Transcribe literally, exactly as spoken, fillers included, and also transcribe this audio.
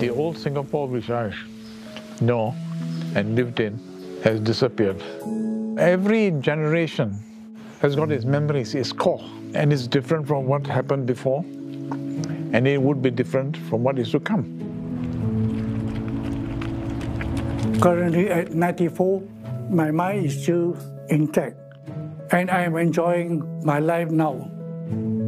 The old Singapore which I know and lived in has disappeared. Every generation has got its memories, its core, and it's different from what happened before, and it would be different from what is to come. Currently at ninety-four, my mind is still intact, and I am enjoying my life now.